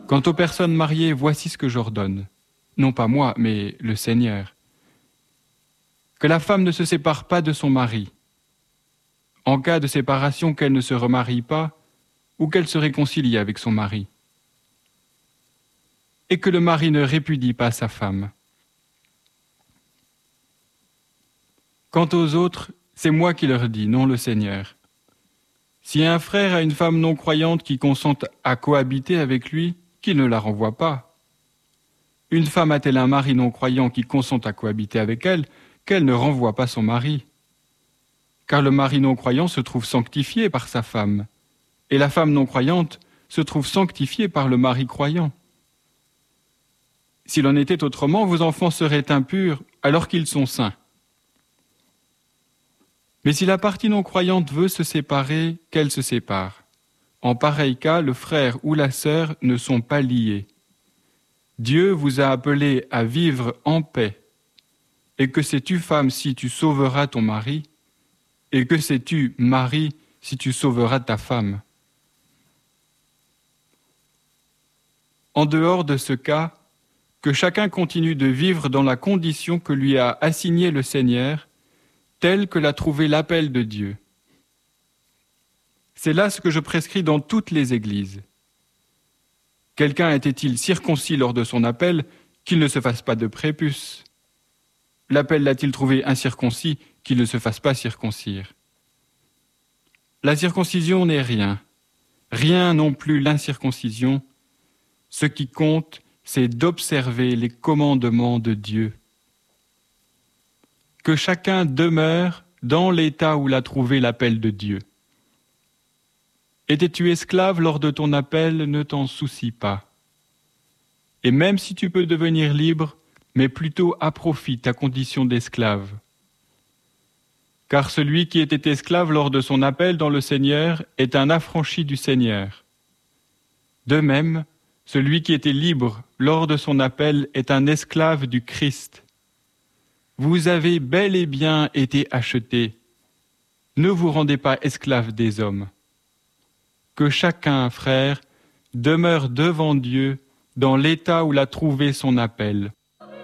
Quant aux personnes mariées, voici ce que j'ordonne. Non pas moi, mais le Seigneur. Que la femme ne se sépare pas de son mari. En cas de séparation, qu'elle ne se remarie pas ou qu'elle se réconcilie avec son mari. Et que le mari ne répudie pas sa femme. Quant aux autres, c'est moi qui leur dis, non le Seigneur. Si un frère a une femme non croyante qui consente à cohabiter avec lui, qu'il ne la renvoie pas. Une femme a-t-elle un mari non croyant qui consent à cohabiter avec elle, qu'elle ne renvoie pas son mari. Car le mari non croyant se trouve sanctifié par sa femme, et la femme non croyante se trouve sanctifiée par le mari croyant. S'il en était autrement, vos enfants seraient impurs alors qu'ils sont saints. Mais si la partie non croyante veut se séparer, qu'elle se sépare. En pareil cas, le frère ou la sœur ne sont pas liés. Dieu vous a appelés à vivre en paix. Et que sais-tu, femme, si tu sauveras ton mari? Et que sais-tu, mari, si tu sauveras ta femme? En dehors de ce cas, que chacun continue de vivre dans la condition que lui a assignée le Seigneur, telle que l'a trouvé l'appel de Dieu. C'est là ce que je prescris dans toutes les églises. Quelqu'un était-il circoncis lors de son appel, qu'il ne se fasse pas de prépuce? L'appel l'a-t-il trouvé incirconcis, qu'il ne se fasse pas circoncire? La circoncision n'est rien, rien non plus l'incirconcision. Ce qui compte, c'est d'observer les commandements de Dieu. Que chacun demeure dans l'état où l'a trouvé l'appel de Dieu. Étais-tu esclave lors de ton appel, ne t'en soucie pas. Et même si tu peux devenir libre, mets plutôt à profit ta condition d'esclave. Car celui qui était esclave lors de son appel dans le Seigneur est un affranchi du Seigneur. De même, celui qui était libre lors de son appel est un esclave du Christ. Vous avez bel et bien été achetés. Ne vous rendez pas esclaves des hommes. Que chacun, frère, demeure devant Dieu dans l'état où l'a trouvé son appel.